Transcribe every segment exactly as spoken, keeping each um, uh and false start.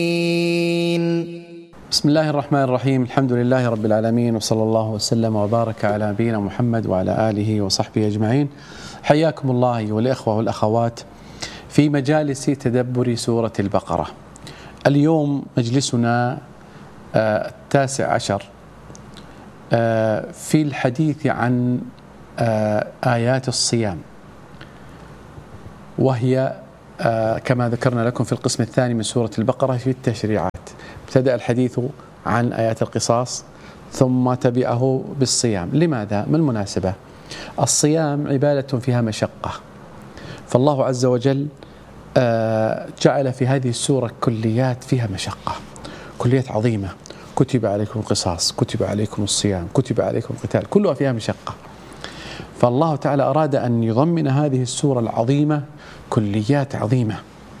بسم الله الرحمن الرحيم. الحمد لله رب العالمين، وصلى الله وسلم وبارك على نبينا محمد وعلى آله وصحبه أجمعين. حياكم الله أيها الإخوة والأخوات في مجالس تدبر سورة البقرة. اليوم مجلسنا التاسع عشر في الحديث عن آيات الصيام، وهي كما ذكرنا لكم في القسم الثاني من سورة البقرة في التشريعات. ابتدأ الحديث عن آيات القصاص ثم تبعه بالصيام. لماذا؟ ما المناسبة؟ الصيام عبادة فيها مشقة، فالله عز وجل جعل في هذه السورة كليات فيها مشقة، كليات عظيمة. كتب عليكم القصاص، كتب عليكم الصيام، كتب عليكم القتال، كلها فيها مشقة. فالله تعالى أراد أن يضمن هذه السورة العظيمة كليات عظيمة.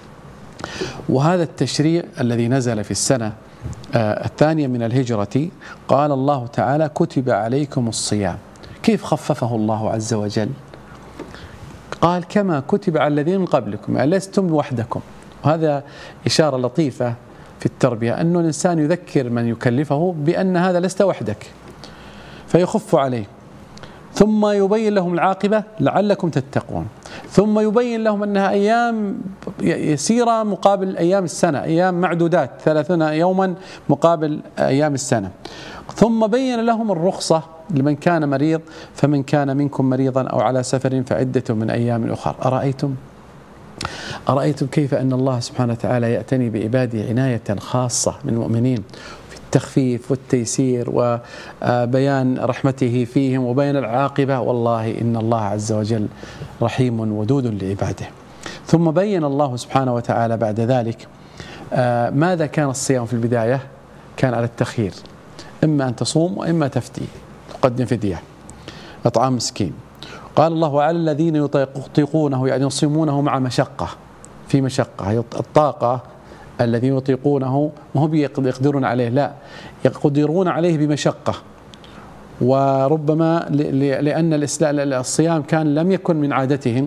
وهذا التشريع الذي نزل في السنة الثانية من الهجرة، قال الله تعالى كتب عليكم الصيام. كيف خففه الله عز وجل؟ قال كما كتب على الذين من قبلكم ألستم وحدكم. وهذا إشارة لطيفة في التربية، أن الإنسان يذكر من يكلفه بأن هذا لست وحدك فيخف عليه، ثم يبين لهم العاقبة لعلكم تتقون، ثم يبين لهم أنها أيام يسيرة مقابل أيام السنة، أيام معدودات ثلاثون يوما مقابل أيام السنة، ثم بين لهم الرخصة لمن كان مريض، فمن كان منكم مريضا أو على سفر فعدة من أيام أخرى. أرأيتم أرأيتم كيف أن الله سبحانه وتعالى يأتني بعباده عناية خاصة من المؤمنين في التخفيف والتيسير وبيان رحمته فيهم وبيان العاقبة. والله إن الله عز وجل رحيم ودود لعباده. ثم بين الله سبحانه وتعالى بعد ذلك ماذا كان الصيام في البداية؟ كان على التخيير، إما أن تصوم وإما تفتي، تقدم فدية إطعام مسكين. قال الله وعلى الذين يطيقونه، يعني يصومونه مع مشقة، في مشقة الطاقة الذين يطيقونه ما هو يقدرون عليه، لا يقدرون عليه بمشقة. وربما لأن الصيام كان لم يكن من عادتهم،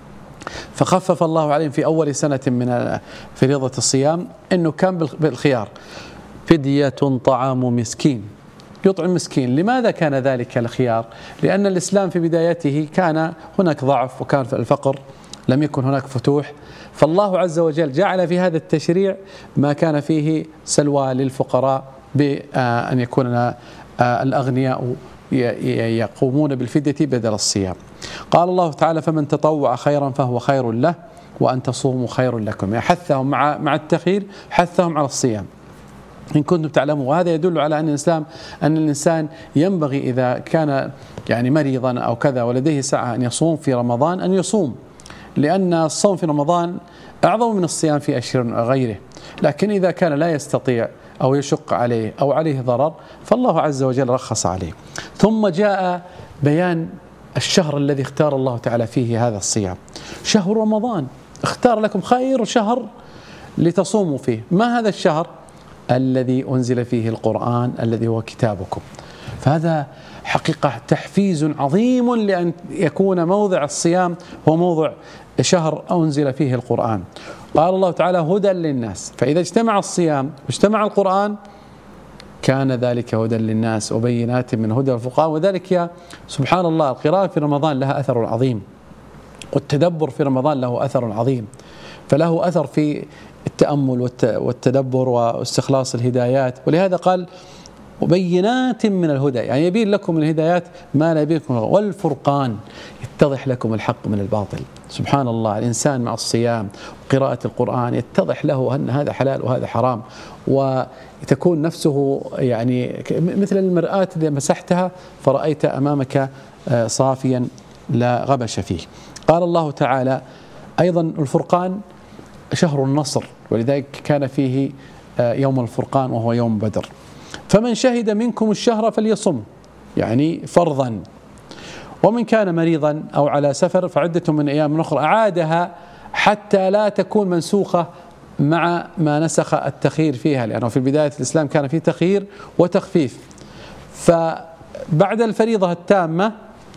فخفف الله عليهم في أول سنة من فريضة الصيام أنه كان بالخيار فدية طعام مسكين، يطعم مسكين. لماذا كان ذلك الخيار؟ لأن الإسلام في بدايته كان هناك ضعف وكان في الفقر، لم يكن هناك فتوح، فالله عز وجل جعل في هذا التشريع ما كان فيه سلوى للفقراء بأن يكون الأغنياء يقومون بالفدية بدل الصيام. قال الله تعالى فمن تطوع خيرا فهو خير له وأن تصوموا خير لكم. يعني حثهم مع مع التخيير، حثهم على الصيام إن كنتم تعلموا. وهذا يدل على أن الإسلام أن الإنسان ينبغي إذا كان يعني مريضا أو كذا ولديه سعة أن يصوم في رمضان أن يصوم، لأن الصوم في رمضان أعظم من الصيام في أشهر غيره. لكن إذا كان لا يستطيع أو يشق عليه أو عليه ضرر فالله عز وجل رخص عليه. ثم جاء بيان الشهر الذي اختار الله تعالى فيه هذا الصيام، شهر رمضان. اختار لكم خير شهر لتصوموا فيه. ما هذا الشهر؟ الذي أنزل فيه القرآن الذي هو كتابكم. فهذا حقيقة تحفيز عظيم لأن يكون موضع الصيام هو موضع شهر أنزل فيه القرآن. قال الله تعالى هدى للناس، فإذا اجتمع الصيام واجتمع القرآن كان ذلك هدى للناس وبينات من هدى الفقهاء. وذلك يا سبحان الله القراءة في رمضان لها أثر عظيم، والتدبر في رمضان له أثر عظيم، فله أثر في التأمل والتدبر واستخلاص الهدايات. ولهذا قال وبينات من الهدى، يعني يبين لكم من الهدايات ما لا يبينكم، والفرقان يتضح لكم الحق من الباطل. سبحان الله، الإنسان مع الصيام وقراءة القرآن يتضح له أن هذا حلال وهذا حرام، وتكون نفسه يعني مثل المرآة اللي مسحتها فرأيت أمامك صافيا لا غبش فيه. قال الله تعالى أيضا الفرقان شهر النصر، ولذلك كان فيه يوم الفرقان وهو يوم بدر. فمن شهد منكم الشهر فليصم، يعني فرضا، ومن كان مريضا أو على سفر فعدة من أيام أخرى. أعادها حتى لا تكون منسوخة مع ما نسخ التخيير فيها، لأنه في بداية الإسلام كان فيه تخيير وتخفيف. فبعد الفريضة التامة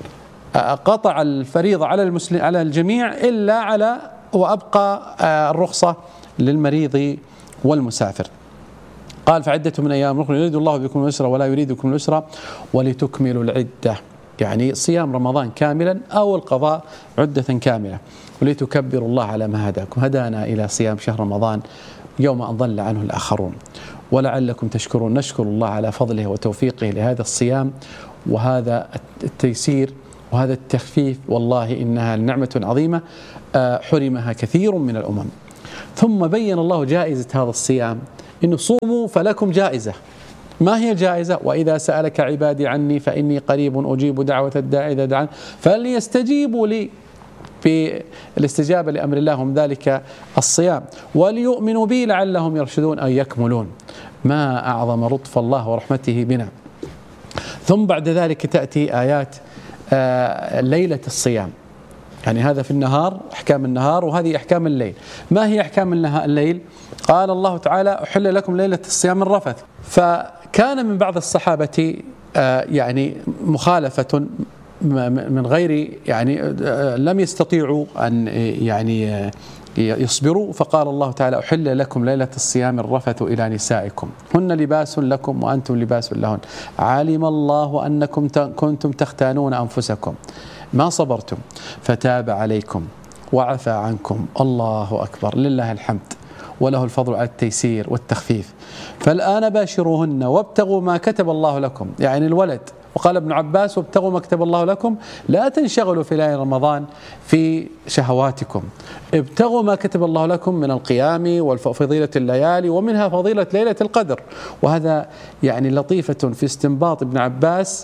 قطع الفريضة على المسلم على الجميع إلا على وأبقى الرخصة للمريض والمسافر. قال فعدة من أيام أخرى يريد الله بكم اليسر ولا يريد بكم العسر ولتكملوا العدة، يعني صيام رمضان كاملا أو القضاء عدة كاملة، ولتكبروا الله على ما هداكم. هدانا إلى صيام شهر رمضان يوم أن ضل عنه الآخرون، ولعلكم تشكرون. نشكر الله على فضله وتوفيقه لهذا الصيام وهذا التيسير وهذا التخفيف، والله إنها نعمة عظيمة حرمها كثير من الأمم. ثم بين الله جائزة هذا الصيام، إنه صوموا فلكم جائزة. ما هي الجائزة؟ وإذا سألك عبادي عني فإني قريب أجيب دعوة الداعي إذا دعان فليستجيبوا لي، في الاستجابة لأمر الله هم ذلك الصيام، وليؤمنوا بي لعلهم يرشدون أي يكملون. ما أعظم لطف الله ورحمته بنا. ثم بعد ذلك تأتي آيات ليلة الصيام، يعني هذا في النهار أحكام النهار وهذه أحكام الليل. ما هي أحكام الليل؟ قال الله تعالى أحل لكم ليلة الصيام الرفث. فكان من بعض الصحابة يعني مخالفة من غير يعني لم يستطيعوا أن يعني يصبروا، فقال الله تعالى أحل لكم ليلة الصيام الرفث إلى نسائكم هن لباس لكم وأنتم لباس لهن علم الله أنكم كنتم تختانون أنفسكم ما صبرتم فتاب عليكم وعفى عنكم. الله أكبر، لله الحمد وله الفضل على التيسير والتخفيف. فالآن باشروهن وابتغوا ما كتب الله لكم، يعني الولد. وقال ابن عباس وابتغوا ما كتب الله لكم، لا تنشغلوا في ليالي رمضان في شهواتكم، ابتغوا ما كتب الله لكم من القيام وفضيلة الليالي، ومنها فضيلة ليلة القدر. وهذا يعني لطيفة في استنباط ابن عباس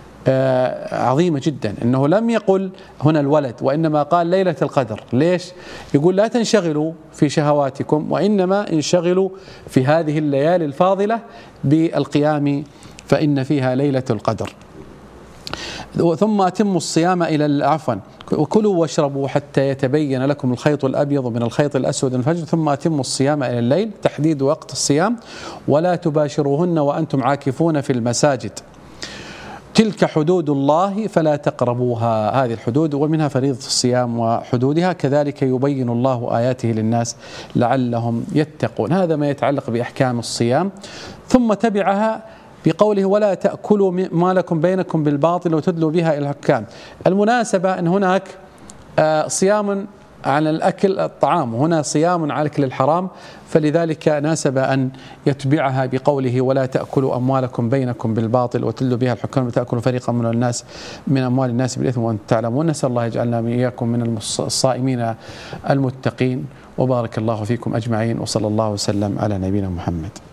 عظيمة جدا، أنه لم يقل هنا الولد وإنما قال ليلة القدر. ليش؟ يقول لا تنشغلوا في شهواتكم وإنما انشغلوا في هذه الليالي الفاضلة بالقيام فإن فيها ليلة القدر. ثم أتموا الصيام إلى عفوا وكلوا واشربوا حتى يتبين لكم الخيط الأبيض من الخيط الأسود من الفجر ثم أتموا الصيام إلى الليل، تحديد وقت الصيام. ولا تباشروهن وأنتم عاكفون في المساجد تلك حدود الله فلا تقربوها. هذه الحدود ومنها فريضة الصيام وحدودها، كذلك يبين الله آياته للناس لعلهم يتقون. هذا ما يتعلق بأحكام الصيام. ثم تبعها بقوله ولا تأكلوا مالكم بينكم بالباطل وتدلوا بها إلى الحكام. المناسبة أن هناك صيام على الأكل الطعام، وهنا صيام على أكل الحرام، فلذلك ناسب أن يتبعها بقوله ولا تأكلوا أموالكم بينكم بالباطل وتدلوا بها الحكام وتأكلوا فريقا من الناس من أموال الناس بالإثم وأنتم تعلمون. نسأل الله يجعلنا وإياكم من الصائمين المتقين، وبارك الله فيكم أجمعين، وصلى الله وسلم على نبينا محمد.